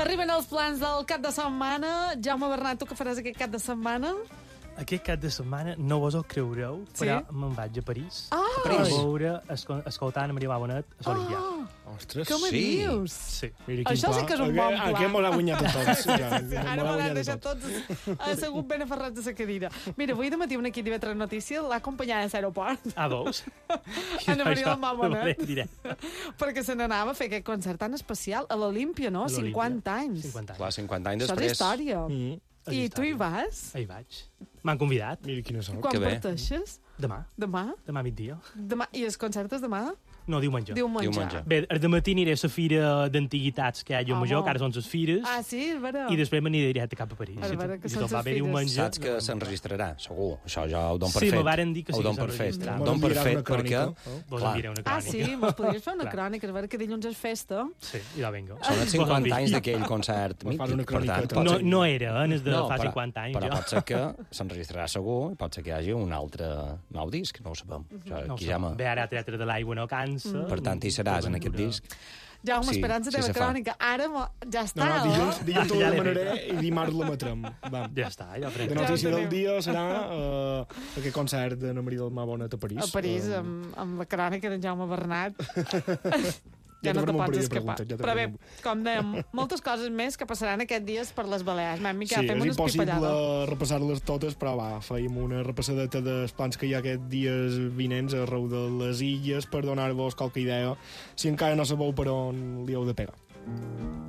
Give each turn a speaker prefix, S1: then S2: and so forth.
S1: Arriben els plans del cap de setmana. Jaume Bernat, tu què faràs aquest cap de setmana?
S2: Aquest cap de setmana, no vos ho creureu, però me'n vaig a París.
S1: Ah!
S2: A veure, escoltant Maria Babonet a l'Olimpia.
S3: Ostres,
S1: Què me dius?
S2: Sí.
S1: Això sí que és un bon pla.
S3: Aquest m'ho ha guanyat a tots.
S1: Ara m'han deixat tots assegut ben aferrats a la cadira. Mira, avui de matí un equip de TV3 Notícies l'ha acompanyat a l'aeroport.
S2: A dos.
S1: Ana Maria del Babonet.
S2: Directe.
S1: Perquè se n'anava a fer aquest concert tan especial a l'Olimpia, no? 50 anys.
S2: 50 anys.
S4: Clar, 50 anys
S1: Això és
S4: després...
S1: història. I tu hi vas?
S2: Hi vaig. M'han convidat.
S3: Mira quina sort.
S1: Quan
S4: bé.
S1: parteixes?
S2: Demà.
S1: Demà?
S2: Demà migdia.
S1: Demà. I els concerts demà?
S2: No, diumenge.
S1: Diumenge.
S2: Bé, el dematí aniré a la fira d'antiguitats que hi ha a Major, que ara són les fires,
S1: Ah, sí? És vera.
S2: i després m'aniré directe cap a París.
S1: És vera que
S2: I
S1: són
S2: tot va
S1: les
S2: bé
S1: fires.
S2: diumenge.
S4: Saps que s'enregistrarà, segur. Això ja ho dono per
S2: Sí,
S4: fet.
S2: me varen dir que sí,
S4: Ho dono
S2: que
S4: per fet.
S2: s'enregistrarà.
S4: Ho dono per
S3: M'enviaràs
S4: fet
S3: una
S4: perquè...
S3: crònica.
S2: Vos
S4: Clar.
S2: enviaré una
S1: Ah,
S2: crònica.
S1: sí? Mos podries fer una
S2: Clar.
S1: crònica, a veure que dilluns és festa.
S2: Sí, i va, vinga.
S4: Són els 50 anys d'aquell concert
S3: Fas una
S4: mític. Per
S3: crònica
S4: tant,
S3: de
S4: pot
S2: No,
S4: ser...
S2: no era, és de fa
S4: però-
S2: 50 anys.
S4: Però
S2: jo.
S4: pot ser que s'enregistrarà segur i pot ser que hi hagi un altre nou disc, no ho sabem. Això,
S2: No ho
S4: aquí
S2: sé.
S4: ja
S2: Bé, ara Teatre de l'Aigua no cansa.
S4: Per tant, hi seràs en aquest disc.
S1: Jaume,
S4: Sí,
S1: esperant la
S4: sí
S1: teva
S4: se fa.
S1: crònica. Ara ja
S3: No,
S1: està,
S3: dilluns ho
S2: Ja l'he
S3: demanaré i dimarts l'emetrem. Va.
S2: Ja està, ja
S3: La
S2: faré.
S3: notícia
S1: Ja ho
S3: del
S1: tenim.
S3: dia serà aquest concert de Maria del Babonet a París.
S1: A París, amb la crònica d'en Jaume Bernat.
S3: Ja
S1: Ja no
S3: te
S1: te
S3: farem un
S1: pots
S3: parell de
S1: escapar.
S3: preguntes, ja te
S1: Però bé,
S3: farem
S1: com dèiem, moltes coses més que passaran aquests dies per les Balears. Mica,
S3: Sí,
S1: fem
S3: és
S1: una
S3: impossible
S1: espipallada.
S3: repassar-les totes, però va, fèiem una repassadeta dels plans que hi ha aquests dies vinents arreu de les illes per donar-vos qualque idea si encara no sabeu per on li heu de pegar.